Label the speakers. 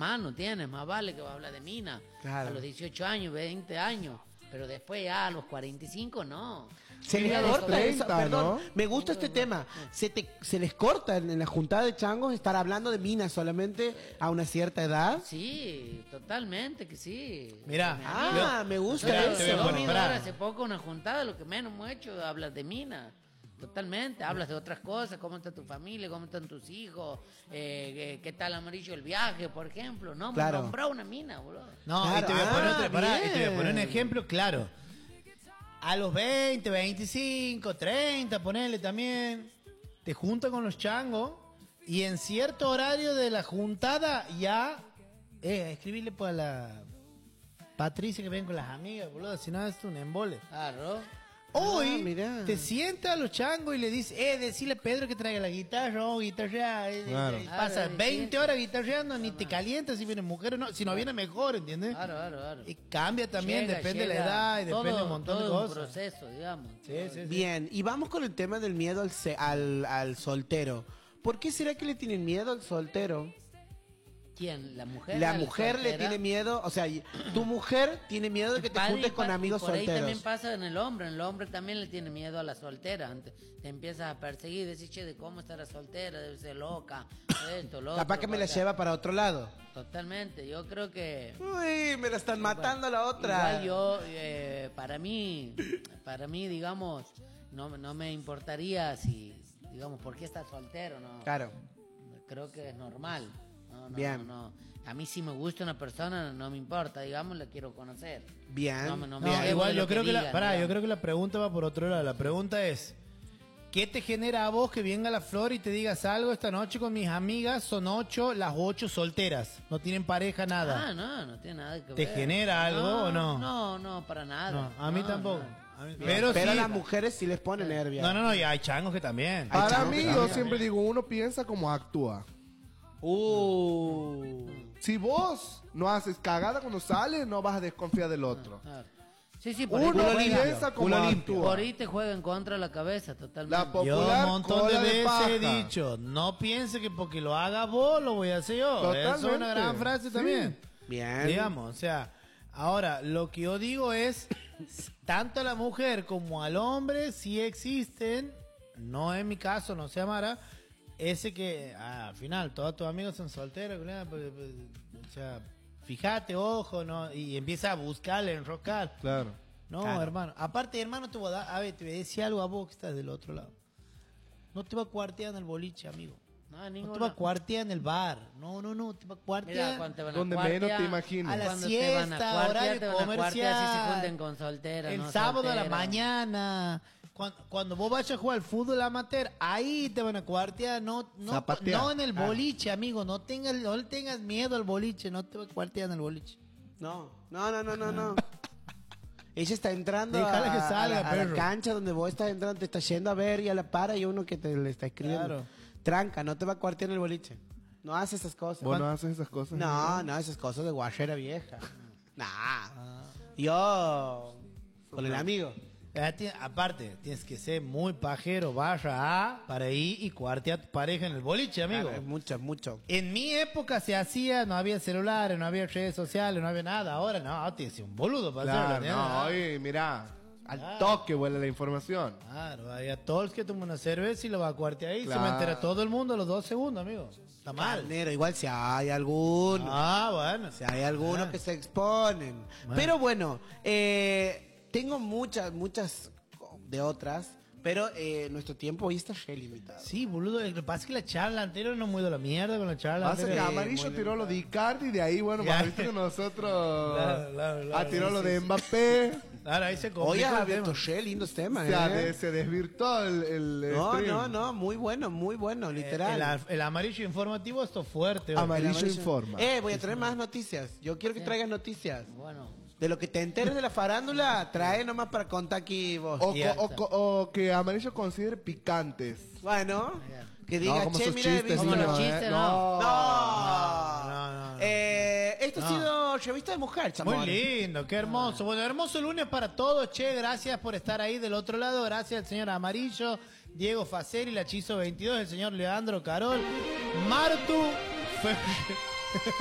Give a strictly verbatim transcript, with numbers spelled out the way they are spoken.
Speaker 1: mano tienes, más vale que va a hablar de mina.
Speaker 2: Claro.
Speaker 1: A los dieciocho años, veinte años. Pero después ya a los cuarenta y cinco no.
Speaker 2: Se les
Speaker 1: Ya
Speaker 2: corta
Speaker 1: de-
Speaker 2: eso,
Speaker 3: treinta,
Speaker 2: perdón,
Speaker 3: ¿no?
Speaker 2: me gusta este tema. Se, te, se les corta en, en la juntada de changos estar hablando de minas solamente a una cierta edad.
Speaker 1: Sí, totalmente que sí.
Speaker 4: Mirá,
Speaker 2: Ah, me gusta
Speaker 4: Mirá,
Speaker 2: eso.
Speaker 4: te voy a
Speaker 1: Yo
Speaker 4: poner-
Speaker 1: vine
Speaker 4: pará.
Speaker 1: ahora hace poco a una juntada, lo que menos hemos hecho es hablar de mina. Totalmente, hablas de otras cosas, cómo está tu familia, cómo están tus hijos, eh, qué, qué tal amarillo el viaje, por ejemplo. No,
Speaker 2: Claro.
Speaker 1: me nombró una mina, boludo.
Speaker 4: No,
Speaker 2: Claro.
Speaker 4: y te voy a poner
Speaker 2: Ah,
Speaker 4: otra, pará, y te voy a poner un
Speaker 2: bien.
Speaker 4: ejemplo claro. A los veinte, veinticinco, treinta, ponele también, te juntas con los changos y en cierto horario de la juntada ya, eh, escribirle para la Patricia que ven con las amigas, boludo, si no es un embole.
Speaker 1: Claro.
Speaker 4: Hoy
Speaker 2: Ah, mirá.
Speaker 4: te sienta a los changos y le dices, eh, decirle a Pedro que traiga la guitarra o guitarra. Eh,
Speaker 3: Claro.
Speaker 4: eh, pasa
Speaker 1: Claro,
Speaker 4: veinte
Speaker 1: sí.
Speaker 4: horas guitarreando, ni te calientas si viene mujer o no, si no viene mejor, ¿entiendes?
Speaker 1: Claro, claro, claro.
Speaker 4: Y cambia también,
Speaker 1: Llega,
Speaker 4: depende de la
Speaker 1: llega.
Speaker 4: edad y depende
Speaker 1: Todo-
Speaker 4: de un montón de
Speaker 1: todo un
Speaker 4: cosas.
Speaker 1: proceso, digamos.
Speaker 4: Sí, sí, sí.
Speaker 2: Bien, y vamos con el tema del miedo al, se- al, al soltero. ¿Por qué será que le tienen miedo al soltero?
Speaker 1: ¿Quién? ¿La mujer?
Speaker 2: La
Speaker 1: ¿La
Speaker 2: mujer le
Speaker 1: soltera?
Speaker 2: tiene miedo, o sea, y- tu mujer tiene miedo de que te
Speaker 1: Padre,
Speaker 2: juntes con
Speaker 1: pa-
Speaker 2: amigos
Speaker 1: por ahí
Speaker 2: solteros.
Speaker 1: también pasa en el hombre. En el hombre también le tiene miedo a la soltera. Ante- Te empiezas a perseguir, decís, che, de cómo está la soltera, debe ser loca, esto, lo
Speaker 2: Capaz
Speaker 1: otro,
Speaker 2: que me la
Speaker 1: acá.
Speaker 2: lleva para otro lado.
Speaker 1: Totalmente, yo creo que...
Speaker 2: Uy, me la están matando a la otra.
Speaker 1: Igual yo, eh, para mí, para mí, digamos, no, no me importaría si, digamos, por qué está soltero, ¿no?
Speaker 2: Claro.
Speaker 1: Creo que es normal. No, no,
Speaker 2: Bien.
Speaker 1: no, no. A mí si me gusta una persona, no me importa, digamos, la quiero conocer.
Speaker 2: Bien.
Speaker 1: No me- no me
Speaker 4: No,
Speaker 1: llevo
Speaker 4: igual
Speaker 1: de
Speaker 4: yo
Speaker 1: lo
Speaker 4: creo que, la,
Speaker 1: digan,
Speaker 4: pará, yo
Speaker 1: digamos.
Speaker 4: creo que la pregunta va por otro lado. La pregunta es, ¿qué te genera a vos que venga la flor y te digas algo esta noche con mis amigas? Son ocho, las ocho solteras, no tienen pareja, nada.
Speaker 1: Ah, no, no tiene nada que
Speaker 4: ¿Te
Speaker 1: ver.
Speaker 4: genera algo o no?
Speaker 1: No, no, para nada.
Speaker 4: No, a mí
Speaker 1: No,
Speaker 4: tampoco.
Speaker 1: no.
Speaker 4: A mí-
Speaker 2: Bien,
Speaker 4: pero
Speaker 2: pero
Speaker 4: sí.
Speaker 2: a las mujeres sí les pone nervios.
Speaker 4: No, no, no, y hay changos que también.
Speaker 2: Hay
Speaker 3: Para
Speaker 2: changos
Speaker 3: mí,
Speaker 2: que
Speaker 3: yo
Speaker 2: también.
Speaker 3: siempre digo, uno piensa como actúa.
Speaker 2: Uh.
Speaker 3: Si vos no haces cagada cuando sales, no vas a desconfiar del otro.
Speaker 1: Claro. Sí, sí, por ahí,
Speaker 3: Uno
Speaker 1: te juega-
Speaker 3: piensa como
Speaker 2: Culo limpio.
Speaker 3: actúa.
Speaker 1: por ahí te juega en contra de la cabeza, totalmente.
Speaker 3: La po-
Speaker 4: Yo
Speaker 3: popular
Speaker 4: un montón de
Speaker 3: cola de
Speaker 4: veces
Speaker 3: paja.
Speaker 4: he dicho, no piense que porque lo hagas vos lo voy a hacer yo. Eso es una
Speaker 3: Totalmente.
Speaker 4: gran frase
Speaker 3: Sí.
Speaker 4: también.
Speaker 2: Bien.
Speaker 4: Digamos, o sea, ahora, lo que yo digo es, tanto a la mujer como al hombre sí existen, no en mi caso, no sé, Amara, ese que, ah, al final, todos tus amigos son solteros, ¿verdad? Pues, pues, o sea, fíjate, ojo, ¿no? Y empieza a buscarle, enrocar.
Speaker 3: Claro.
Speaker 4: No,
Speaker 2: Claro.
Speaker 4: hermano. Aparte, hermano, te voy a dar, a ver, te voy a decir algo a vos que estás del otro lado. No te va a cuartear en el boliche, amigo.
Speaker 1: No,
Speaker 4: No
Speaker 1: ninguno.
Speaker 4: te va a cuartear en el bar. No, no, no, te va a
Speaker 1: Mira,
Speaker 4: cuartear.
Speaker 1: cuando te van a
Speaker 3: Donde
Speaker 1: cuartear,
Speaker 3: menos te imaginas.
Speaker 4: A la
Speaker 1: cuando te van a
Speaker 4: siesta,
Speaker 1: cuartear,
Speaker 4: horario
Speaker 1: te van a cuartear
Speaker 4: comercial.
Speaker 1: si se junten con solteras,
Speaker 4: El
Speaker 1: no
Speaker 4: sábado a la
Speaker 1: solteras.
Speaker 4: mañana. Cuando, cuando vos vayas a jugar al fútbol amateur, ahí te van a cuartear. No, no,
Speaker 3: Zapatear.
Speaker 4: no en el boliche, amigo. No tengas, no le tengas miedo al boliche. No te va a cuartear en el boliche.
Speaker 2: No, no, no, no, no, no. Ella está entrando
Speaker 4: Déjala
Speaker 2: a,
Speaker 4: que salga,
Speaker 2: a la, a la
Speaker 4: perro.
Speaker 2: cancha donde vos estás entrando, te está yendo a ver y a la para y uno que te le está escribiendo.
Speaker 4: Claro.
Speaker 2: Tranca, no te va a cuartear en el boliche. No haces esas cosas.
Speaker 3: Vos no haces esas cosas.
Speaker 2: No, no, esas cosas de guachera vieja. Nah. Yo con el amigo.
Speaker 4: Eh, ti- Aparte, tienes que ser muy pajero, barra A, para ir y cuartear a tu pareja en el boliche, amigo.
Speaker 2: Claro, es mucho, mucho.
Speaker 4: En mi época se hacía, no había celulares, no había redes sociales, no había nada. Ahora no, tienes que ser un boludo para
Speaker 3: Claro,
Speaker 4: hacerlo.
Speaker 3: no,
Speaker 4: ¿entiendes?
Speaker 3: oye, mira, al
Speaker 4: Claro.
Speaker 3: toque vuela la información.
Speaker 4: Claro, hay a todos que toman una cerveza y lo va a cuartear ahí. Se
Speaker 3: Claro.
Speaker 4: va a enterar todo el mundo a los dos segundos, amigo. Está mal.
Speaker 2: Carnero, igual si hay alguno.
Speaker 4: Ah, bueno.
Speaker 2: Si hay algunos
Speaker 4: Ah.
Speaker 2: que se exponen.
Speaker 4: Bueno.
Speaker 2: Pero bueno, eh, tengo muchas, muchas de otras, pero eh, nuestro tiempo hoy está re limitado.
Speaker 4: Sí, boludo. Lo que pasa es que la charla anterior nos muy de la mierda con la charla
Speaker 3: Pasa que
Speaker 4: anterior.
Speaker 3: Amarillo
Speaker 2: muy
Speaker 3: tiró lo de Icardi y de ahí, bueno,
Speaker 4: Ya.
Speaker 3: más visto que nosotros.
Speaker 4: Claro, claro, claro,
Speaker 3: ah, tiró
Speaker 4: sí,
Speaker 3: lo
Speaker 4: sí,
Speaker 3: de
Speaker 4: sí.
Speaker 3: Mbappé.
Speaker 4: Ahora ahí se
Speaker 2: Hoy
Speaker 4: complica
Speaker 2: has
Speaker 4: el
Speaker 2: abierto
Speaker 4: tema.
Speaker 2: re lindos temas,
Speaker 3: Se,
Speaker 2: ¿eh?
Speaker 3: de- se desvirtuó el, el
Speaker 2: No,
Speaker 3: stream.
Speaker 2: no, no, muy bueno, muy bueno, literal.
Speaker 4: El, el- el amarillo informativo esto fuerte. hoy.
Speaker 3: Amarillo
Speaker 2: El amarillo-
Speaker 3: informa.
Speaker 2: Eh, voy a traer más noticias. Yo quiero que traigas noticias.
Speaker 1: Bueno,
Speaker 2: De lo que te enteres de la farándula, trae nomás para contar aquí vos.
Speaker 3: O,
Speaker 4: Ya
Speaker 3: co- o, co- o que Amarillo considere picantes.
Speaker 2: Bueno, que
Speaker 3: No,
Speaker 2: diga,
Speaker 3: como
Speaker 2: che,
Speaker 3: sus
Speaker 2: mira, he
Speaker 3: chistes,
Speaker 2: visto-
Speaker 1: Como
Speaker 3: no,
Speaker 1: los
Speaker 3: eh.
Speaker 1: chistes,
Speaker 2: No.
Speaker 4: no, no, no.
Speaker 2: Eh, esto
Speaker 4: No.
Speaker 2: ha sido revista de mujer, chamón.
Speaker 4: Muy lindo, qué hermoso. Bueno, hermoso lunes para todos, che. Gracias por estar ahí del otro lado. Gracias al señor Amarillo, Diego Faceri, la Chizo veintidós, el señor Leandro Carol, Martu. Fe-